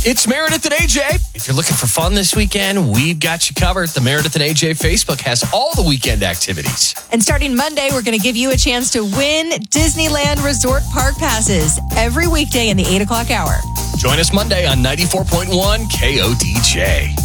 It's Meredith and AJ. If you're looking for fun this weekend, we've got you covered. The Meredith and AJ Facebook has all the weekend activities. And starting Monday, we're going to give you a chance to win Disneyland Resort Park passes every weekday in the 8 o'clock hour. Join us Monday on 94.1 KODJ.